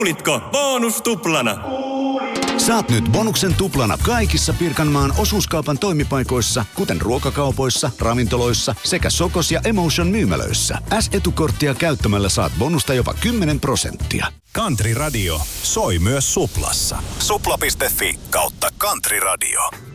Kuulitko? Bonustuplana. Saat nyt bonuksen tuplana kaikissa Pirkanmaan osuuskaupan toimipaikoissa, kuten ruokakaupoissa, ravintoloissa sekä Sokos ja Emotion myymälöissä. S-etukorttia käyttämällä saat bonusta jopa 10%. Country Radio soi myös Suplassa. Supla.fi/Country Radio.